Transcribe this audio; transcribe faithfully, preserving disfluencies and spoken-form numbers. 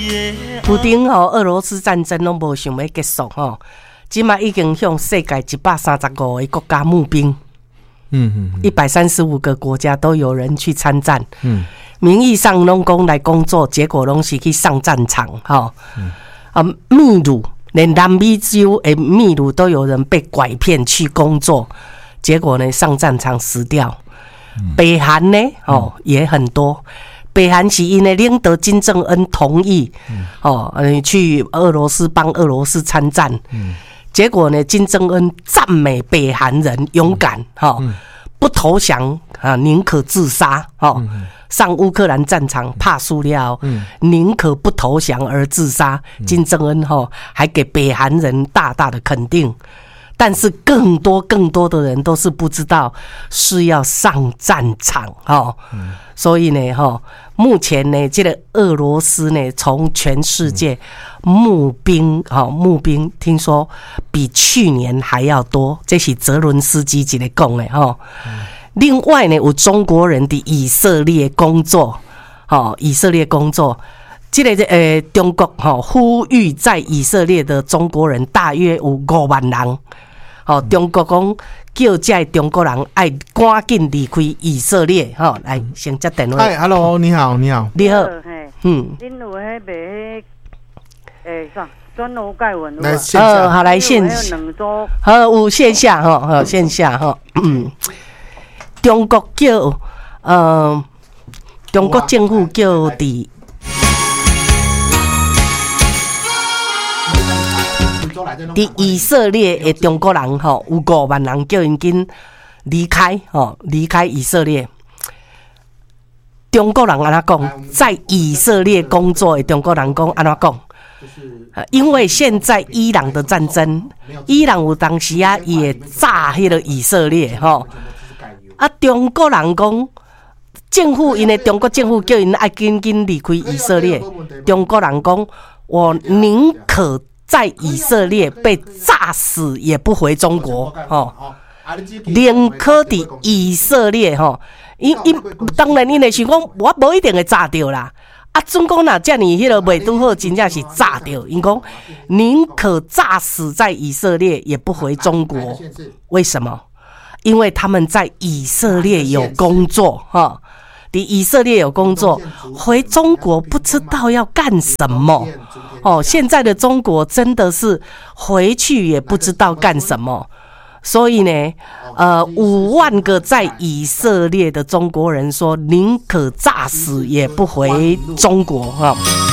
普丁吼，俄罗斯战争拢无想要结束吼，即马已经向世界一百三十五个国家募兵，嗯嗯，一百三十五个国家都有人去参战，嗯，名义上拢讲来工作，结果拢是去上战场，吼，嗯、啊，秘鲁连南美洲的秘鲁都有人被拐骗去工作，结果呢上战场死掉。嗯、北韩呢，哦、嗯、也很多。北韩是因为领导金正恩同意，嗯、哦，呃，去俄罗斯帮俄罗斯参战，嗯、结果呢，金正恩赞美北韩人勇敢，哈、嗯哦，不投降啊，宁可自杀，哈、哦，嗯、上乌克兰战场怕输了，嗯、宁可不投降而自杀。嗯、金正恩哈、哦、还给北韩人大大的肯定。但是更多更多的人都是不知道是要上战场哈，嗯、所以呢哈，目前呢这个俄罗斯呢从全世界募兵哈募兵，听说比去年还要多，这是泽伦斯基一个讲的哈。嗯、另外呢有中国人的以色列工作，哈以色列工作。这个呃，中国哈、哦、呼吁在以色列的中国人大约有五万人。哦，中国讲叫这中国人要赶紧离开以色列。哈、哦，来先接电话。 嗨 ，Hello， 你好，你好， 你好。嗯。 恁有迄卖迄诶啥转楼盖文？ 来线下。 呃，好来线下。好，有线下哈，好线下哈。嗯。中国叫呃，中国政府叫伫。伫以色列的中国人吼，有五万人叫因紧离开吼，离开以色列。中国人安怎讲？在以色列工作的中国人讲安怎讲？因为现在伊朗的战争，伊朗有当时啊也炸迄个以色列吼。啊，中国人讲政府因为中国政府叫因爱紧紧离开以色列。中国人讲，我宁可在以色列被炸死，也不回中国。哦，宁可伫以色列吼，因因当然因会想讲，我无一定会炸掉啦。啊，总讲若遮尔迄个袂拄好，真正是炸掉。因讲宁可炸死在以色列，也不回中国。为什么？因为他们在以色列有工作哈。你以色列有工作，回中国不知道要干什么哦。现在的中国真的是回去也不知道干什么，所以呢，呃，五万个在以色列的中国人说，宁可炸死也不回中国哈。